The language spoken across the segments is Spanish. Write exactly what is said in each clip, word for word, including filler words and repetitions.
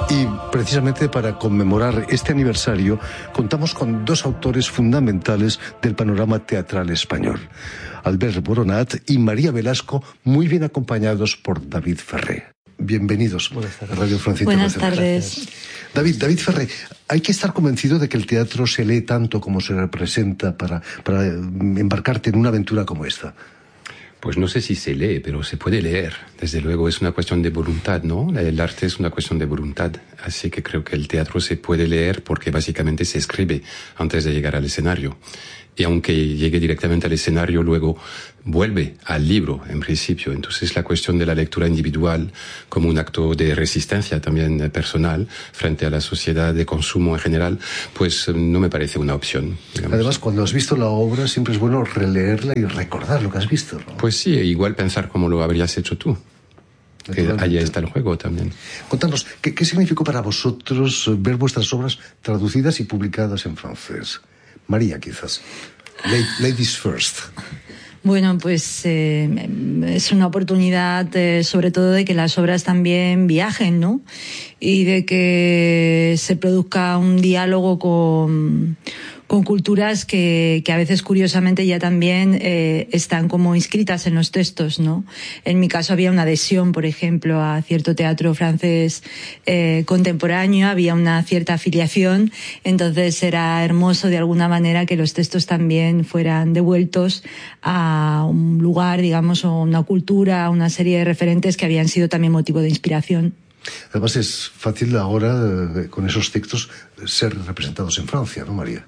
Y precisamente para conmemorar este aniversario contamos con dos autores fundamentales del panorama teatral español, Albert Boronat y María Velasco, muy bien acompañados por David Ferré. Bienvenidos a Radio Francia Buenas Internacional. tardes. David, David Ferré, hay que estar convencido de que el teatro se lee tanto como se representa para, para embarcarte en una aventura como esta. Pues no sé si se lee, pero se puede leer. Desde luego es una cuestión de voluntad, ¿no? El arte es una cuestión de voluntad. Así que creo que el teatro se puede leer porque básicamente se escribe antes de llegar al escenario. Y aunque llegue directamente al escenario, luego vuelve al libro, en principio. Entonces la cuestión de la lectura individual como un acto de resistencia también personal frente a la sociedad de consumo en general, pues no me parece una opción, digamos. Además, cuando has visto la obra, siempre es bueno releerla y recordar lo que has visto, ¿no? Pues sí, igual pensar cómo lo habrías hecho tú. Que ahí está el juego también. Contanos, ¿qué, ¿qué significó para vosotros ver vuestras obras traducidas y publicadas en francés? María, quizás. Ladies first. Bueno, pues eh, es una oportunidad eh, sobre todo de que las obras también viajen, ¿no? Y de que se produzca un diálogo con, con culturas que, que a veces curiosamente ya también eh, están como inscritas en los textos, ¿no? En mi caso había una adhesión, por ejemplo, a cierto teatro francés eh, contemporáneo, había una cierta afiliación, entonces era hermoso de alguna manera que los textos también fueran devueltos a un lugar, digamos, o una cultura, a una serie de referentes que habían sido también motivo de inspiración. Además es fácil ahora, eh, con esos textos, ser representados en Francia, ¿no, María?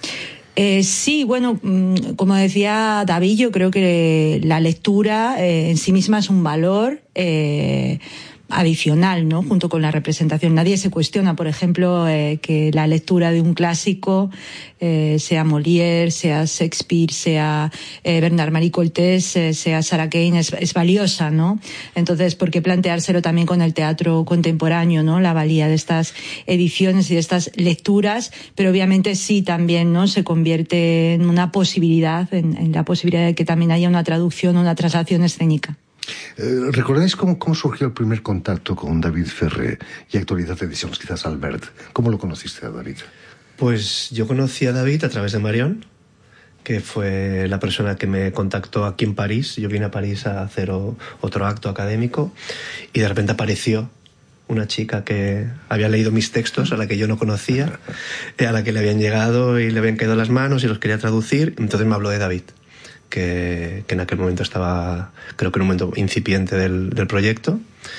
Eh, sí, bueno, como decía David, yo creo que la lectura eh, en sí misma es un valor eh, adicional, ¿no? Junto con la representación. Nadie se cuestiona, por ejemplo, eh, que la lectura de un clásico, eh, sea Molière, sea Shakespeare, sea eh, Bernard-Marie Coltés, eh, sea Sarah Kane, es, es valiosa, ¿no? Entonces, ¿por qué planteárselo también con el teatro contemporáneo, ¿no? La valía de estas ediciones y de estas lecturas, pero obviamente sí también, ¿no? Se convierte en una posibilidad, en, en la posibilidad de que también haya una traducción, una traslación escénica. Eh, ¿Recordáis cómo, cómo surgió el primer contacto con David Ferré y Actualidad Ediciones, quizás Albert? ¿Cómo lo conociste a David? Pues yo conocí a David a través de Marion, que fue la persona que me contactó aquí en París. Yo vine a París a hacer o, otro acto académico y de repente apareció una chica que había leído mis textos, a la que yo no conocía, a la que le habían llegado y le habían caído las manos y los quería traducir. Entonces me habló de David. Que, que en aquel momento estaba, creo que en un momento incipiente del, del proyecto,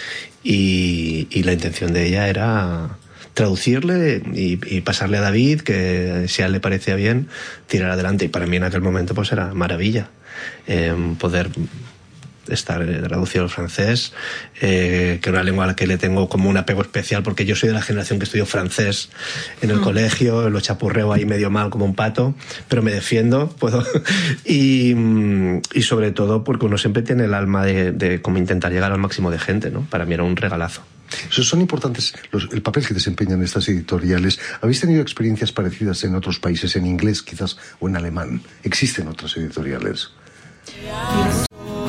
y, y la intención de ella era traducirle y, y pasarle a David, que si a él le parecía bien, tirar adelante. Y para mí en aquel momento pues era maravilla eh, poder estar traducido al francés, eh, que es una lengua a la que le tengo como un apego especial, porque yo soy de la generación que estudió francés en el mm. colegio, lo chapurreo ahí medio mal como un pato, pero me defiendo, puedo. y, y sobre todo porque uno siempre tiene el alma de, de como intentar llegar al máximo de gente, ¿no? Para mí era un regalazo. Son importantes los, el papel que desempeñan estas editoriales. ¿Habéis tenido experiencias parecidas en otros países, en inglés quizás o en alemán? ¿Existen otras editoriales? Sí.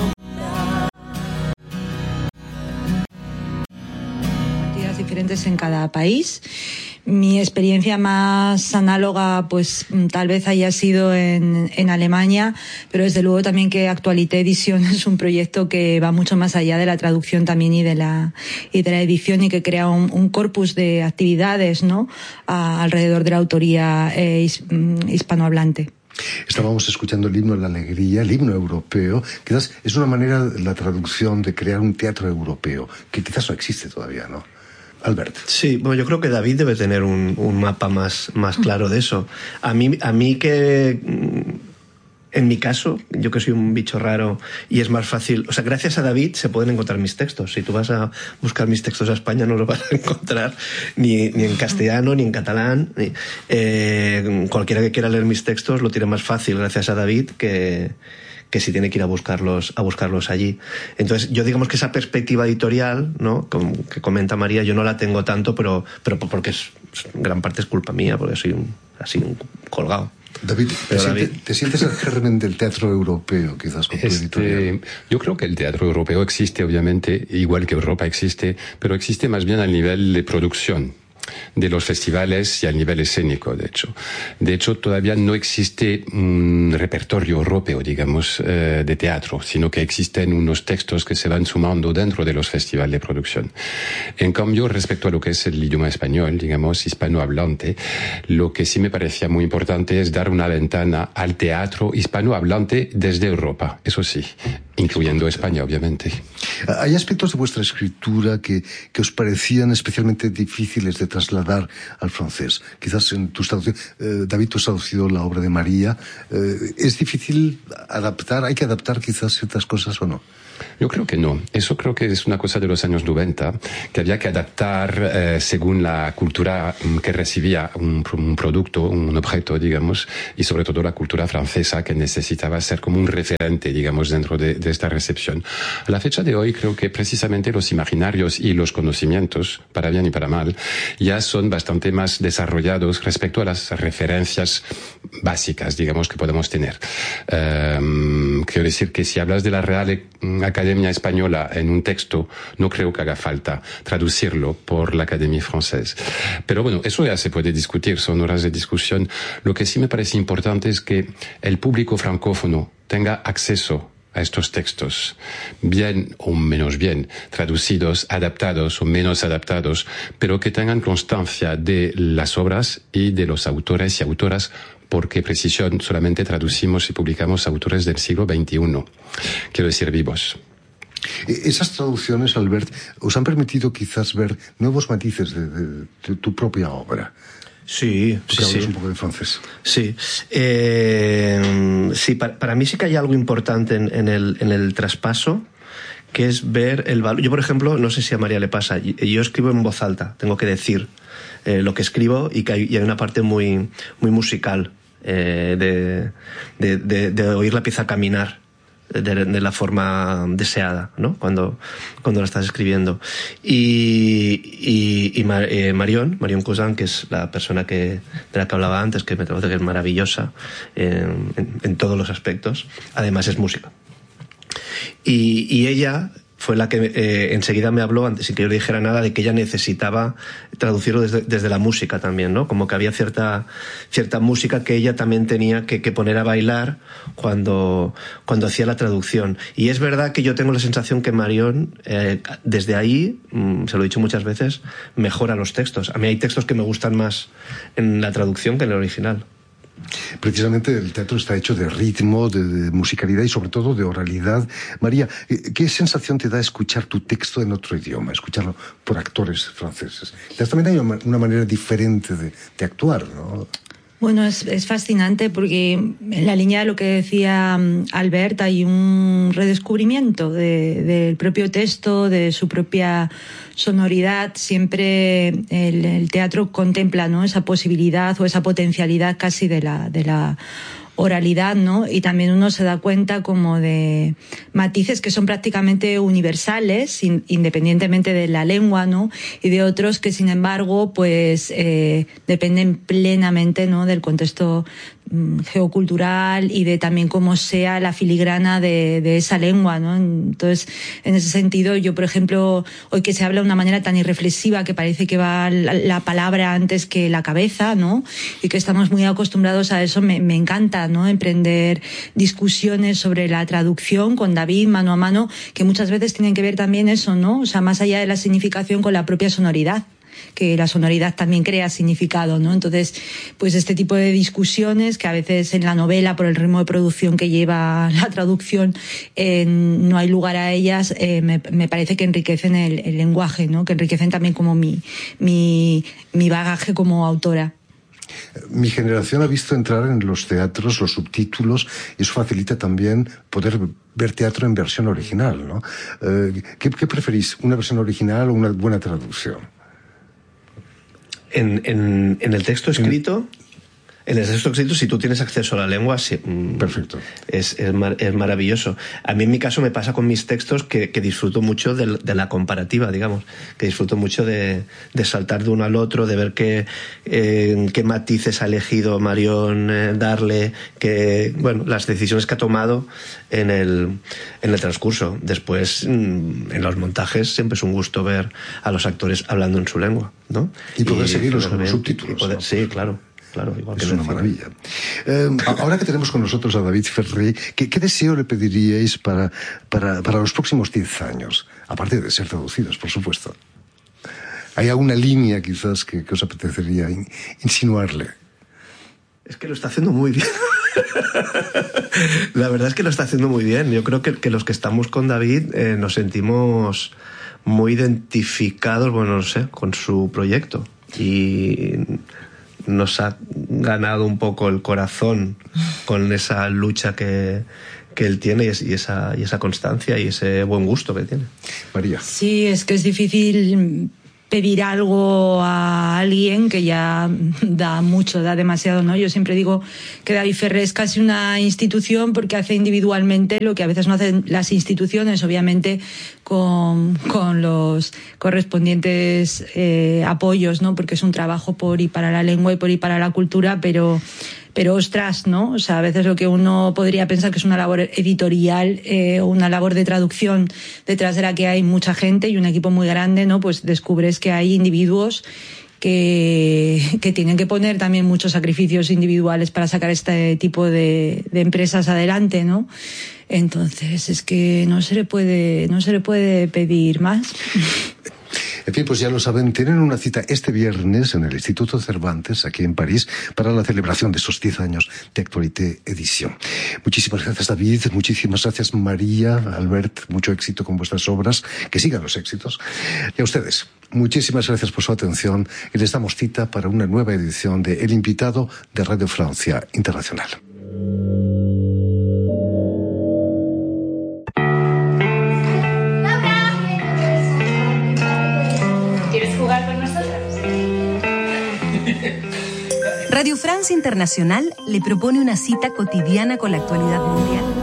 Diferentes en cada país. Mi experiencia más análoga, pues tal vez haya sido en, en Alemania, pero desde luego también que Actualité Edition es un proyecto que va mucho más allá de la traducción también y de la, y de la edición, y que crea un, un corpus de actividades, ¿no? A, alrededor de la autoría eh, his, hispanohablante. Estábamos escuchando el himno de la alegría, el himno europeo. Quizás es una manera, la traducción, de crear un teatro europeo, que quizás no existe todavía, ¿no? Albert. Sí, bueno, yo creo que David debe tener un, un mapa más, más claro de eso. A mí, a mí que, en mi caso, yo que soy un bicho raro y es más fácil, o sea, gracias a David se pueden encontrar mis textos. Si tú vas a buscar mis textos a España no los vas a encontrar ni, ni en castellano, ni en catalán. Ni, eh, cualquiera que quiera leer mis textos lo tiene más fácil gracias a David que... que si tiene que ir a buscarlos, a buscarlos allí. Entonces, yo digamos que esa perspectiva editorial, ¿no? Como que comenta María, yo no la tengo tanto, pero, pero porque es, gran parte es culpa mía, porque soy un, así un colgado. David, ¿te, David... Siente, ¿te sientes el germen del teatro europeo, quizás, con tu este, editorial? Yo creo que el teatro europeo existe, obviamente, igual que Europa existe, pero existe más bien al nivel de producción de los festivales y al nivel escénico, de hecho. De hecho, todavía no existe un repertorio europeo, digamos, eh, de teatro, sino que existen unos textos que se van sumando dentro de los festivales de producción. En cambio, respecto a lo que es el idioma español, digamos, hispanohablante, lo que sí me parecía muy importante es dar una ventana al teatro hispanohablante desde Europa, eso sí, incluyendo España, obviamente. ¿Hay aspectos de vuestra escritura que, que os parecían especialmente difíciles de trasladar al francés? Quizás en tus traducciones, eh, David, tú has traducido la obra de María. Eh, ¿Es difícil adaptar? ¿Hay que adaptar quizás ciertas cosas o no? Yo creo que no. Eso creo que es una cosa de los años noventa, que había que adaptar eh, según la cultura que recibía un, un producto, un objeto, digamos, y sobre todo la cultura francesa, que necesitaba ser como un referente, digamos, dentro de, de esta recepción. A la fecha de hoy creo que precisamente los imaginarios y los conocimientos, para bien y para mal, ya son bastante más desarrollados respecto a las referencias básicas, digamos, que podemos tener. Um, quiero decir que si hablas de la Real Academia Española en un texto, no creo que haga falta traducirlo por la Academia Francesa. Pero bueno, eso ya se puede discutir, son horas de discusión. Lo que sí me parece importante es que el público francófono tenga acceso a estos textos, bien o menos bien, traducidos, adaptados o menos adaptados, pero que tengan constancia de las obras y de los autores y autoras, porque precisión solamente traducimos y publicamos autores del siglo veintiuno, quiero decir vivos. Esas traducciones, Albert, os han permitido quizás ver nuevos matices de, de, de tu propia obra. Sí, Porque sí, hablas sí. un poco de francés. Sí, eh, sí para, para mí sí que hay algo importante en, en, el, en el traspaso, que es ver el valor. Yo, por ejemplo, no sé si a María le pasa, yo escribo en voz alta, tengo que decir eh, lo que escribo, y que hay, y hay una parte muy, muy musical eh, de, de, de, de oír la pieza caminar de, de la forma deseada, ¿no? Cuando, cuando la estás escribiendo. Y, y, y Mar, eh, Marion, Marion Cousin, que es la persona que, de la que hablaba antes, que me parece que es maravillosa eh, en, en todos los aspectos, además es música. Y, y ella fue la que eh, enseguida me habló, antes sin que yo le dijera nada, de que ella necesitaba traducirlo desde, desde la música también, ¿no? Como que había cierta, cierta música que ella también tenía que, que poner a bailar cuando, cuando hacía la traducción. Y es verdad que yo tengo la sensación que Marion, eh, desde ahí, mmm, se lo he dicho muchas veces, mejora los textos. A mí hay textos que me gustan más en la traducción que en el original. Precisamente el teatro está hecho de ritmo, de, de musicalidad y sobre todo de oralidad. María, ¿qué sensación te da escuchar tu texto en otro idioma, escucharlo por actores franceses? Entonces también hay una, una manera diferente de, de actuar, ¿no? Bueno, es, es fascinante porque en la línea de lo que decía Albert hay un redescubrimiento de, del propio texto, de su propia sonoridad. Siempre el, el teatro contempla, ¿no?, esa posibilidad o esa potencialidad casi de la, de la oralidad, ¿no? Y también uno se da cuenta como de matices que son prácticamente universales, in, independientemente de la lengua, ¿no? Y de otros que, sin embargo, pues eh, dependen plenamente, ¿no?, del contexto mm, geocultural y de también cómo sea la filigrana de, de esa lengua, ¿no? Entonces, en ese sentido, yo, por ejemplo, hoy que se habla de una manera tan irreflexiva que parece que va la, la palabra antes que la cabeza, ¿no? Y que estamos muy acostumbrados a eso, me, me encanta, ¿no?, emprender discusiones sobre la traducción con David mano a mano, que muchas veces tienen que ver también eso, ¿no? O sea, más allá de la significación, con la propia sonoridad, que la sonoridad también crea significado, ¿no? Entonces, pues este tipo de discusiones que a veces en la novela, por el ritmo de producción que lleva la traducción, eh, no hay lugar a ellas, eh, me, me parece que enriquecen el, el lenguaje, ¿no? Que enriquecen también como mi, mi, mi bagaje como autora. Mi generación ha visto entrar en los teatros los subtítulos y eso facilita también poder ver teatro en versión original, ¿no? Eh, ¿qué, ¿Qué preferís? ¿Una versión original o una buena traducción? En, en, en el texto escrito, En el sexto éxito, si tú tienes acceso a la lengua, sí, perfecto. Es, es, mar, es maravilloso. A mí en mi caso me pasa con mis textos que, que disfruto mucho de, de la comparativa, digamos, que disfruto mucho de, de saltar de uno al otro, de ver qué, eh, qué matices ha elegido Marion eh, darle, que, bueno, las decisiones que ha tomado en el, en el transcurso. Después, en los montajes, siempre es un gusto ver a los actores hablando en su lengua, ¿no? Y poder y, seguirlos con los subtítulos. Poder, ¿no? Sí, claro. Claro, igual que es una maravilla. Eh, ahora que tenemos con nosotros a David Ferré, ¿qué, qué deseo le pediríais para, para, para los próximos diez años? Aparte de ser traducidos, por supuesto. ¿Hay alguna línea quizás que, que os apetecería in, insinuarle? Es que lo está haciendo muy bien. La verdad es que lo está haciendo muy bien. Yo creo que, que los que estamos con David eh, nos sentimos muy identificados, bueno, no sé, con su proyecto. Y nos ha ganado un poco el corazón con esa lucha que, que él tiene y esa, y esa constancia y ese buen gusto que tiene. María. Sí, es que es difícil pedir algo a alguien que ya da mucho, da demasiado, ¿no? Yo siempre digo que David Ferré es casi una institución porque hace individualmente lo que a veces no hacen las instituciones, obviamente con, con los correspondientes eh, apoyos, ¿no? Porque es un trabajo por y para la lengua y por y para la cultura, pero pero ostras, ¿no? O sea, a veces lo que uno podría pensar que es una labor editorial eh, o una labor de traducción detrás de la que hay mucha gente y un equipo muy grande, ¿no? Pues descubres que hay individuos que, que tienen que poner también muchos sacrificios individuales para sacar este tipo de, de empresas adelante, ¿no? Entonces, es que no se le puede, no se le puede pedir más. En fin, pues ya lo saben, tienen una cita este viernes en el Instituto Cervantes, aquí en París, para la celebración de esos diez años de Actualité Edición. Muchísimas gracias, David. Muchísimas gracias, María, Albert. Mucho éxito con vuestras obras. Que sigan los éxitos. Y a ustedes, muchísimas gracias por su atención y les damos cita para una nueva edición de El Invitado de Radio Francia Internacional. Radio France Internacional le propone una cita cotidiana con la actualidad mundial.